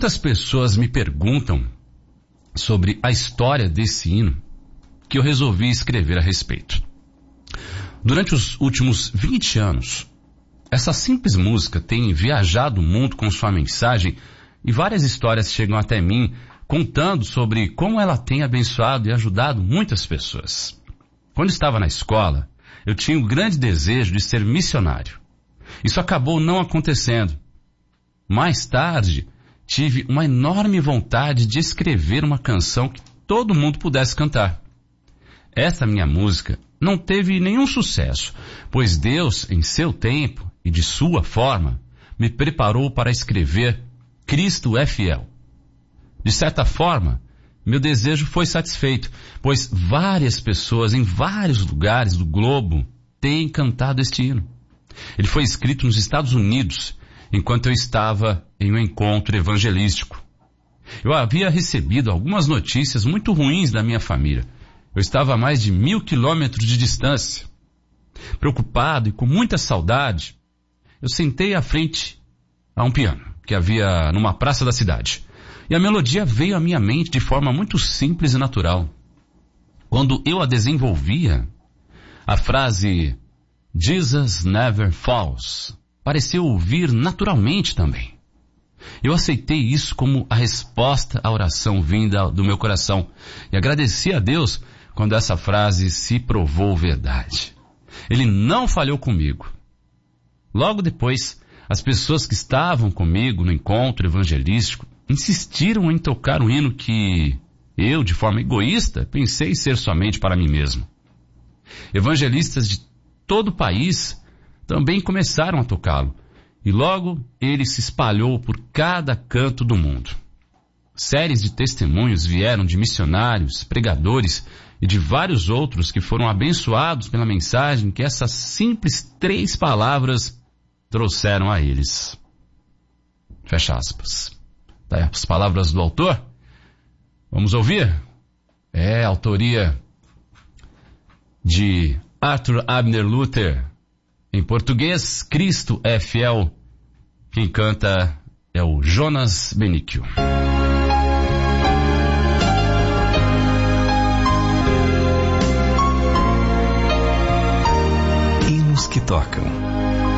Muitas pessoas me perguntam sobre a história desse hino que eu resolvi escrever a respeito. Durante os últimos 20 anos, essa simples música tem viajado o mundo com sua mensagem e várias histórias chegam até mim contando sobre como ela tem abençoado e ajudado muitas pessoas. Quando estava na escola, eu tinha um grande desejo de ser missionário. Isso acabou não acontecendo. Mais tarde, tive uma enorme vontade de escrever uma canção que todo mundo pudesse cantar. Essa minha música não teve nenhum sucesso, pois Deus, em seu tempo e de sua forma, me preparou para escrever Cristo é Fiel. De certa forma, meu desejo foi satisfeito, pois várias pessoas em vários lugares do globo têm cantado este hino. Ele foi escrito nos Estados Unidos, enquanto eu estava em um encontro evangelístico. Eu havia recebido algumas notícias muito ruins da minha família. Eu estava a mais de 1.000 quilômetros de distância. Preocupado e com muita saudade, eu sentei à frente a um piano que havia numa praça da cidade. E a melodia veio à minha mente de forma muito simples e natural. Quando eu a desenvolvia, a frase Jesus never falls pareceu vir naturalmente também. Eu aceitei isso como a resposta à oração vinda do meu coração e agradeci a Deus quando essa frase se provou verdade. Ele não falhou comigo. Logo depois, as pessoas que estavam comigo no encontro evangelístico insistiram em tocar um hino que eu, de forma egoísta, pensei ser somente para mim mesmo. Evangelistas de todo o país também começaram a tocá-lo, e logo ele se espalhou por cada canto do mundo. Séries de testemunhos vieram de missionários, pregadores e de vários outros que foram abençoados pela mensagem que essas simples 3 palavras trouxeram a eles. Fecha aspas. Tá, as palavras do autor? Vamos ouvir? É a autoria de Arthur Abner Luther. Em português, Cristo é Fiel. Quem canta é o Jonas Benicchio. Hinos que tocam.